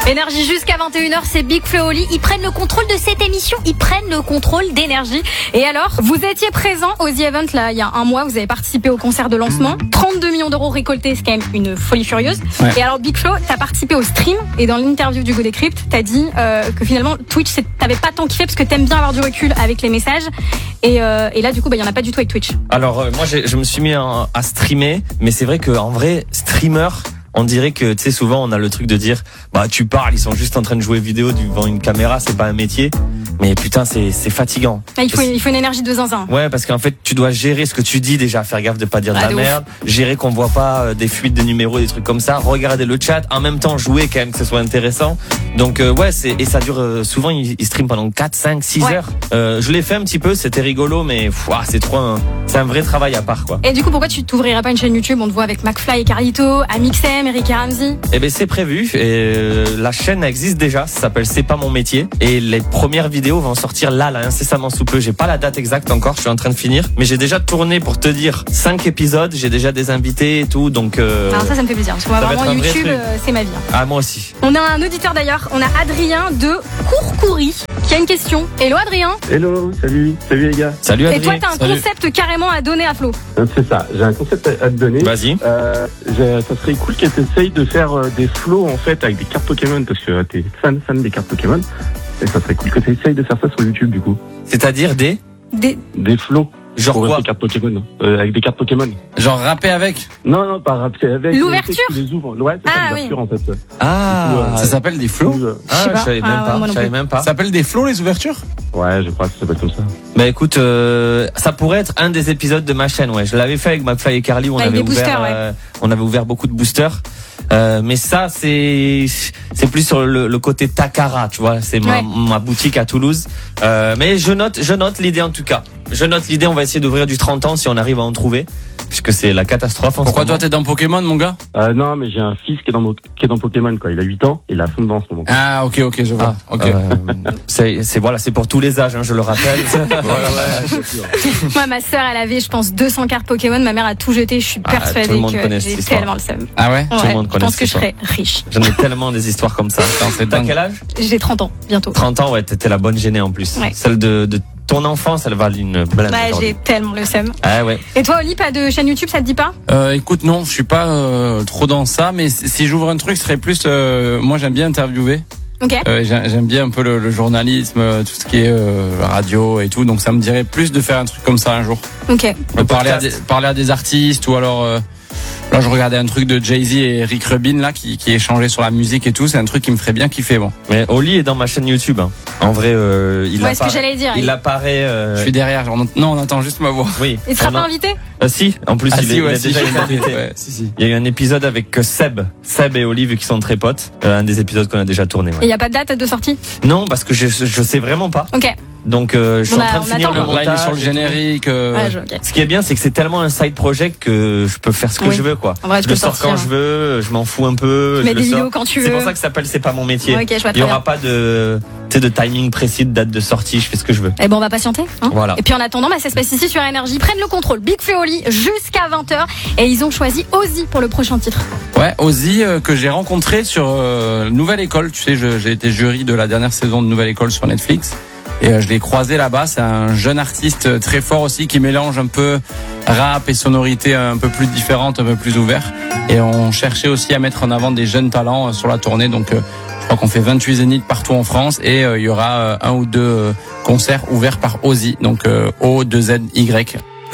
Énergie jusqu'à 21h, c'est Big Flo et Oli. Ils prennent le contrôle de cette émission, ils prennent le contrôle d'Énergie. Et alors, vous étiez présent au The Event là il y a un mois, vous avez participé au concert de lancement. 32 millions d'euros récoltés, c'est quand même une folie furieuse. Ouais. Et alors Big Flo, t'as participé au stream et dans l'interview du Go Decrypt, t'as dit que finalement Twitch, t'avais pas tant kiffé parce que t'aimes bien avoir du recul avec les messages. Et là du coup, il y en a pas du tout avec Twitch. Alors moi je me suis mis à streamer, mais c'est vrai qu'en vrai, streamer, on dirait que, tu sais, souvent on a le truc de dire, bah tu parles, ils sont juste en train de jouer vidéo devant une caméra, c'est pas un métier. Mais putain, c'est fatigant. Il faut une énergie de zinzin. Ouais, parce qu'en fait, tu dois gérer ce que tu dis déjà, faire gaffe de pas dire de la merde, gérer qu'on voit pas des fuites de numéros, des trucs comme ça, regarder le chat, en même temps jouer quand même que ce soit intéressant. Donc ouais, et ça dure souvent ils streament pendant 4, 5, 6 heures. Je l'ai fait un petit peu, c'était rigolo, mais c'est un vrai travail à part quoi. Et du coup, pourquoi tu t'ouvrirais pas une chaîne YouTube? On te voit avec McFly et Carlito, Amixem, Eric et Ramsey. Eh ben c'est prévu et la chaîne existe déjà, ça s'appelle C'est pas mon métier et les premières vidéos vont sortir là incessamment sous peu. J'ai pas la date exacte encore, je suis en train de finir, mais j'ai déjà tourné pour te dire 5 épisodes, j'ai déjà des invités et tout, donc alors ça me fait plaisir parce que moi vraiment YouTube c'est ma vie. Ah moi aussi. On a un auditeur d'ailleurs, on a Adrien de Courcoury qui a une question. Hello Adrien. Hello, salut les gars. Salut Adrien. Et toi t'as un concept carrément à donner à Flo. C'est ça, j'ai un concept à te donner. Vas-y. Ça serait cool que tu essayes de faire des flows en fait avec des cartes Pokémon parce que t'es fan des cartes Pokémon. Et ça serait cool que tu essayes de faire ça sur YouTube du coup. C'est-à-dire des flows. Genre quoi? Des cartes Pokémon. Avec des cartes Pokémon. Genre rapper avec? Non, pas rapper avec. L'ouverture? Les ouvres. Ouais, c'est l'ouverture en fait. Ça s'appelle des flows? Je savais même pas. Ça s'appelle des flows les ouvertures? Ouais, je crois que ça s'appelle comme ça. Bah écoute, ça pourrait être un des épisodes de ma chaîne, ouais. Je l'avais fait avec McFly et Carly où on avait ouvert beaucoup de boosters. Mais ça c'est plus sur le côté Takara, tu vois, c'est ma boutique à Toulouse. Mais je note l'idée en tout cas. Je note l'idée, on va essayer d'ouvrir du 30 ans si on arrive à en trouver. Puisque c'est la catastrophe. Pourquoi toi t'es dans Pokémon mon gars? Non mais j'ai un fils qui est dans Pokémon quoi. Il a 8 ans et il a fond dedans en ce moment. Ah ok je vois. C'est pour tous les âges, hein, je le rappelle. Moi ma sœur elle avait je pense 200 cartes Pokémon. Ma mère a tout jeté. Je suis persuadée que j'ai tellement le seum. Ah ouais? Tout le monde connaît. Je pense que je serais riche. J'en ai tellement des histoires comme ça. T'as quel âge? J'ai 30 ans bientôt. 30 ans ouais, t'étais la bonne gênée en plus. Ouais. Celle de ton enfance, elle valent une blinde. J'ai tellement le seum. Ah ouais. Et toi Oli, pas de chaîne YouTube, ça te dit pas? Écoute non, je suis pas trop dans ça, mais si j'ouvre un truc, ce serait plus moi j'aime bien interviewer. Ok. J'aime bien un peu le journalisme, tout ce qui est radio et tout, donc ça me dirait plus de faire un truc comme ça un jour. Ok. Parler à des artistes ou alors là je regardais un truc de Jay-Z et Rick Rubin là qui échangeait sur la musique et tout, c'est un truc qui me ferait bien kiffer bon. Mais Oli est dans ma chaîne YouTube hein. En vrai il apparaît. Ce que j'allais dire. Il apparaît Je suis derrière, on attend juste ma voix. Oui. Il sera pas invité? Si, en plus il est déjà été invité. Si. Il y a eu un épisode avec Seb et Oli vu qu'ils sont très potes, un des épisodes qu'on a déjà tourné. Ouais. Et il y a pas de date de sortie? Non, parce que je sais vraiment pas. OK. Donc je suis en train de finir le montage. Là, il est sur le générique. Okay. Ce qui est bien, c'est que c'est tellement un side project que je peux faire ce que je veux, quoi. En vrai, je le sors quand je veux, je m'en fous un peu. Tu mets des vidéos quand tu veux. C'est pour ça que ça s'appelle C'est pas mon métier. Okay, il y aura pas de timing précis, de date de sortie. Je fais ce que je veux. Et bon, on va patienter. Hein, voilà. Et puis en attendant, ça se passe ici sur Énergie. Prennent le contrôle. Big Flo et Oli jusqu'à 20h et ils ont choisi Ozzy pour le prochain titre. Ouais, Ozzy que j'ai rencontré sur Nouvelle École. Tu sais, j'ai été jury de la dernière saison de Nouvelle École sur Netflix. Et je l'ai croisé là-bas, c'est un jeune artiste très fort aussi qui mélange un peu rap et sonorité un peu plus différente, un peu plus ouvert. Et on cherchait aussi à mettre en avant des jeunes talents sur la tournée. Donc je crois qu'on fait 28 zéniths partout en France et il y aura un ou deux concerts ouverts par Ozzy, donc O2ZY.